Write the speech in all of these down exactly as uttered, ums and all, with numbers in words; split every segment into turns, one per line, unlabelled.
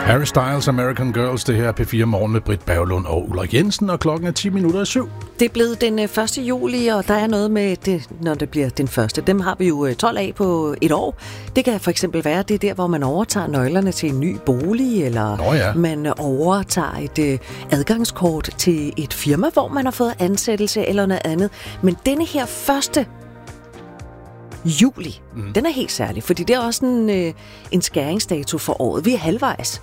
Harry Styles, American Girls, det her P fire Morgen med Britt Berglund og Ulrik Jensen, og klokken er ti minutter i syv.
Det er blevet den første juli, og der er noget med, det, når det bliver den første. Dem har vi jo tolv af på et år. Det kan for eksempel være, det er der, hvor man overtager nøglerne til en ny bolig, eller
Nå ja.
man overtager et uh, adgangskort til et firma, hvor man har fået ansættelse eller noget andet. Men denne her første juli, mm. den er helt særlig, fordi det er også en, uh, en skæringsdato for året. Vi er halvvejs.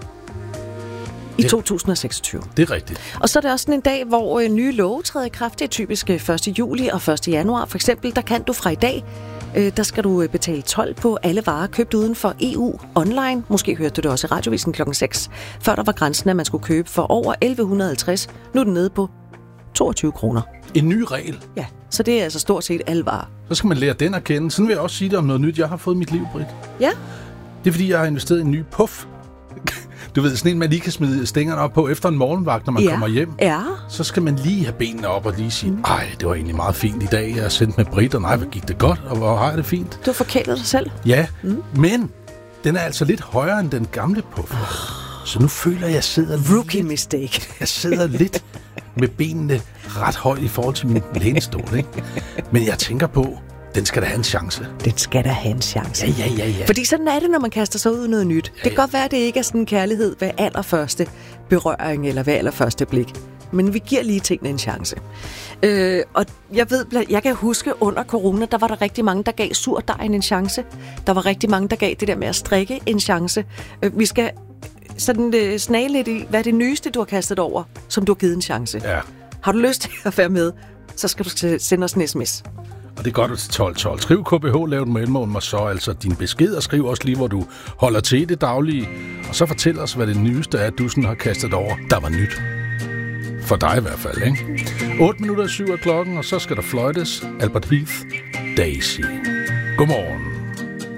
I det, to tusind og seksogtyve.
Det er rigtigt.
Og så er det også sådan en dag, hvor øh, nye love træder i kraft. Det er typisk første juli og første januar. For eksempel, der kan du fra i dag, øh, der skal du betale told på alle varer købt uden for E U online. Måske hørte du det også i Radiovisen klokken seks. Før der var grænsen, at man skulle købe for over elleve halvtreds. Nu er den nede på toogtyve kroner.
En ny regel?
Ja, så det er altså stort set alle varer.
Så skal man lære den at kende. Sådan vil jeg også sige det om noget nyt, jeg har fået i mit liv, Britt.
Ja.
Det er fordi, jeg har investeret i en ny puff. Du ved, sådan en, man lige kan smide stængerne op på efter en morgenvagt, når man
ja.
kommer hjem.
Ja.
Så skal man lige have benene op og lige sige, ej, det var egentlig meget fint i dag. Jeg har sendt med Britt, og nej, hvor gik det godt, og hvor har jeg det fint.
Du har forkælet dig selv.
Ja, mm. men den er altså lidt højere end den gamle puff. Oh. Så nu føler jeg, at jeg sidder
Rookie
lidt,
mistake.
Jeg sidder lidt med benene ret højt i forhold til min lænestol, ikke? Men jeg tænker på, den skal da have en chance.
Den skal da have en chance.
Ja, ja, ja, ja.
Fordi sådan er det, når man kaster sig ud i noget nyt. Ja, ja. Det kan godt være, at det ikke er sådan en kærlighed ved allerførste berøring eller ved allerførste blik. Men vi giver lige tingene en chance. Øh, og jeg ved, jeg kan huske under corona, der var der rigtig mange, der gav surdejen en chance. Der var rigtig mange, der gav det der med at strikke en chance. Øh, vi skal sådan uh, snage lidt i, hvad er det nyeste, du har kastet over, som du har givet en chance.
Ja.
Har du lyst til at være med, så skal du sende os en sms.
Og det gør du til tolv tolv. Skriv K B H, lav den mellemrum, og så altså din besked, og skriv også lige, hvor du holder til i det daglige. Og så fortæl os, hvad det nyeste er, du sådan har kastet over, der var nyt. For dig i hvert fald, ikke? otte minutter syv er klokken, og så skal der fløjtes Albert Heath, Daisy. Godmorgen.